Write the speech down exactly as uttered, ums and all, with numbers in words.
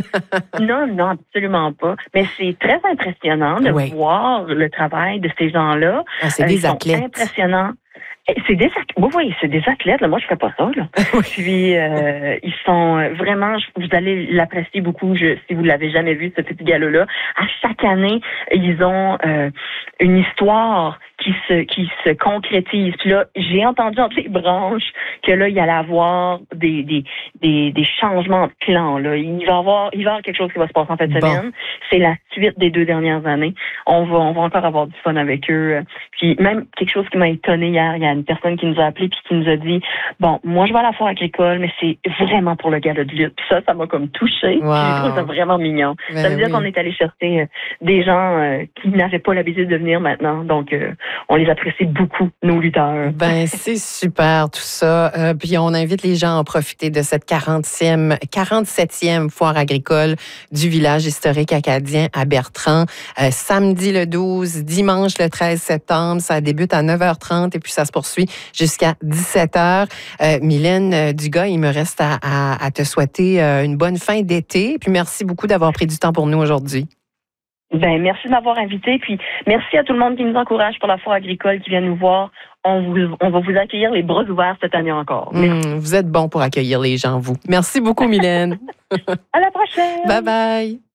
Non, non, absolument pas. Mais c'est très impressionnant de Oui. voir le travail de ces gens-là. Ah, c'est Euh, des ils sont athlètes. impressionnants. Eh, C'est des, athlètes- oui, oui, c'est des athlètes. Là. Moi, je fais pas ça. Là. Oui. Puis, euh, ils sont euh, vraiment, je- vous allez l'apprécier beaucoup je, si vous l'avez jamais vu, ce petit galop-là. À chaque année, ils ont euh, une histoire qui se qui se concrétise. Puis là, j'ai entendu entre les branches que là, il y allait avoir des des des, des changements de plan. Là. Il va y avoir il va y avoir quelque chose qui va se passer en fin de Bon. semaine. C'est la suite des deux dernières années. On va on va encore avoir du fun avec eux. Puis même quelque chose qui m'a étonné hier, il y a une personne qui nous a appelé puis qui nous a dit bon, moi je vais à la foire agricole, mais c'est vraiment pour le gala de lutte. Puis ça, ça m'a comme touché. Wow. Puis j'ai trouvé ça vraiment mignon. Ben ça veut dire oui. qu'on est allé chercher euh, des gens euh, qui n'avaient pas l'habitude de venir maintenant. Donc euh, on les apprécie beaucoup, nos lutteurs. Ben, c'est super tout ça. Euh, puis on invite les gens à en profiter de cette quarantième, quarante-septième foire agricole du village historique acadien à Bertrand. Euh, samedi le douze, dimanche le treize septembre. Ça débute à neuf heures trente et puis ça se poursuit jusqu'à dix-sept heures. Euh, Mylène euh, Dugas, il me reste à, à, à te souhaiter euh, une bonne fin d'été. Puis merci beaucoup d'avoir pris du temps pour nous aujourd'hui. Ben, merci de m'avoir invité. Puis merci à tout le monde qui nous encourage pour la foire agricole, qui vient nous voir. On, vous, on va vous accueillir les bras ouverts cette année encore. Merci. Mmh, vous êtes bon pour accueillir les gens, vous. Merci beaucoup, Mylène. À la prochaine! Bye bye.